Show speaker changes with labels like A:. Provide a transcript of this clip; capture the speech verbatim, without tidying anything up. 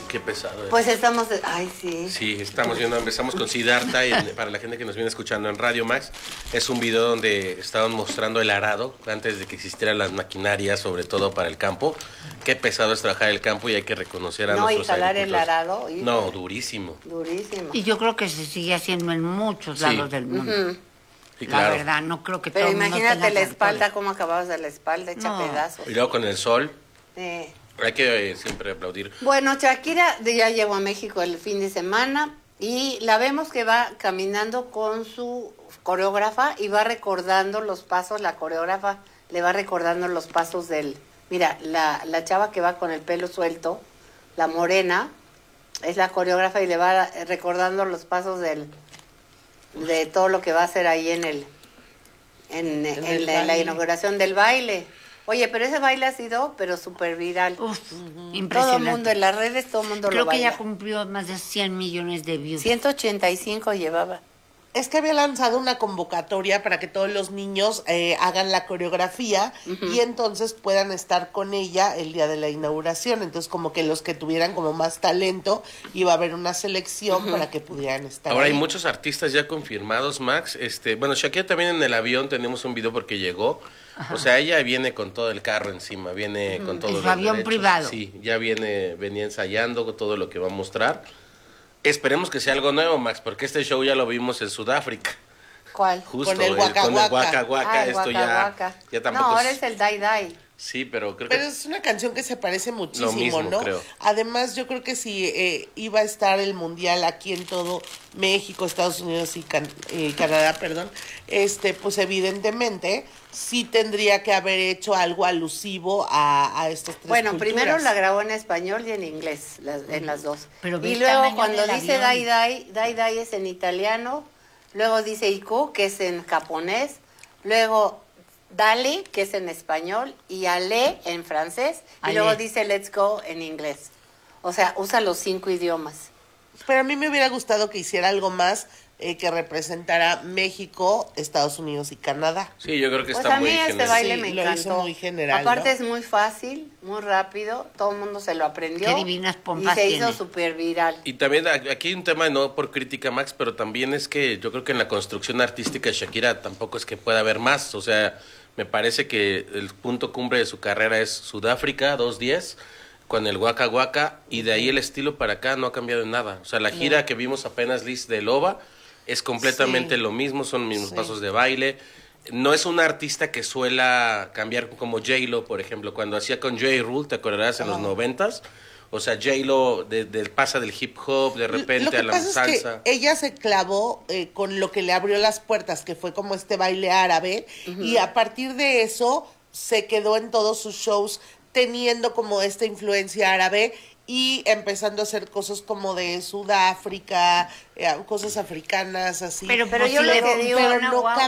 A: Qué pesado. ¿eh?
B: Pues estamos, de- ay sí.
A: Sí, estamos viendo, empezamos con Siddhartha, y para la gente que nos viene escuchando en Radio Max, es un video donde estaban mostrando el arado, antes de que existieran las maquinarias, sobre todo para el campo. Qué pesado es trabajar el campo y hay que reconocer a
B: No, y
A: nuestros
B: jalar el
A: agricultores.
B: arado. híjole,
A: No, durísimo.
B: Durísimo.
C: Y yo creo que se sigue haciendo en muchos
A: Sí.
C: lados del mundo.
B: Ujú.
A: Sí,
C: La
A: claro.
C: verdad, no creo que
B: Pero
C: todo el mundo
B: imagínate
C: tenga
B: la espalda,
C: tractores.
B: cómo acababas de la espalda, hecha
C: No.
B: pedazos.
A: Y luego con el sol,
B: Sí.
A: hay que eh, siempre aplaudir.
B: Bueno, Shakira de- ya llegó a México el fin de semana y la vemos que va caminando con su coreógrafa y va recordando los pasos, la coreógrafa le va recordando los pasos del... Mira, la, la chava que va con el pelo suelto, la morena, es la coreógrafa y le va recordando los pasos del de todo lo que va a hacer ahí en el en, en
D: el
B: la, la
D: baile.
B: inauguración del baile. Oye, pero ese baile ha sido pero súper viral.
C: Uf,
B: Todo
C: impresionante.
B: el mundo en las redes, todo el mundo
C: Creo
B: lo
C: que
B: baila.
C: ya cumplió más de cien millones de views.
B: ciento ochenta y cinco llevaba.
D: Es que había lanzado una convocatoria para que todos los niños eh, hagan la coreografía y entonces puedan estar con ella el día de la inauguración. Entonces, como que los que tuvieran como más talento, iba a haber una selección para que pudieran estar
A: Ahora
D: ahí.
A: hay muchos artistas ya confirmados, Max. Este, bueno, Shakira también en el avión tenemos un video porque llegó. O sea, ella viene con todo el carro encima, viene con todo
C: En su avión privado.
A: Sí, ya viene, venía ensayando todo lo que va a mostrar. Esperemos que sea algo nuevo, Max, porque este show ya lo vimos en Sudáfrica.
B: ¿Cuál?
A: Justo,
D: Con el
A: eh,
D: Waka
A: con el
D: Waka.
A: Waka Waka,
B: Ah, el
A: esto
B: Waka
A: ya,
B: Waka.
A: ya tampoco
B: No, ahora
A: es-
B: es el Dai Dai.
A: Sí, pero creo
D: Pero
A: que
D: es una canción que se parece muchísimo,
A: mismo,
D: ¿no?
A: creo.
D: Además, yo creo que si eh, iba a estar el mundial aquí en todo México, Estados Unidos y Can- eh, Canadá, perdón, este, pues evidentemente sí tendría que haber hecho algo alusivo a, a estas tres
B: Bueno,
D: culturas.
B: primero la grabó en español y en inglés, las- en las dos.
C: Pero ve
B: y
C: el
B: luego
C: tamaño
B: cuando
C: del
B: dice
C: avión.
B: Dai Dai, Dai Dai es en italiano, luego dice Iku, que es en japonés, luego Dali, que es en español, y Ale en francés, y
C: Ale.
B: luego dice Let's Go en inglés. O sea, usa los cinco idiomas.
D: Pero a mí me hubiera gustado que hiciera algo más eh, que representara México, Estados Unidos y Canadá.
A: sí, yo creo que
B: Pues
A: está
B: a
A: muy
B: mí este
A: general.
B: baile
D: Sí,
B: me
D: lo
B: encantó.
D: hizo muy general,
B: Aparte
D: ¿no?
B: es muy fácil, muy rápido, todo el mundo se lo aprendió.
C: Qué divinas
B: y
C: pompas
B: se hizo
C: tiene.
B: súper viral.
A: Y también a- aquí hay un tema, no por crítica, Max, pero también es que yo creo que en la construcción artística de Shakira tampoco es que pueda haber más. O sea, me parece que el punto cumbre de su carrera es Sudáfrica, dos diez, con el Waka Waka, y de ahí el estilo para acá no ha cambiado en nada. O sea, la gira que vimos apenas, Liz, de Loba, es completamente
D: Sí.
A: lo mismo, son los mismos
D: Sí.
A: pasos de baile. No es una artista que suela cambiar como J-Lo, por ejemplo, cuando hacía con J. Rule, ¿te acordarás? En los noventas. O sea, J-Lo de, de- pasa del hip hop de repente
D: Lo que
A: a la
D: pasa
A: salsa.
D: es que ella se clavó eh, con lo que le abrió las puertas, que fue como este baile árabe, y a partir de eso se quedó en todos sus shows teniendo como esta influencia árabe y empezando a hacer cosas como de Sudáfrica, eh, cosas africanas, así.
C: Pero,
B: Pero yo lo
C: si le
B: que digo,
C: funciona,
D: pero no
C: guau.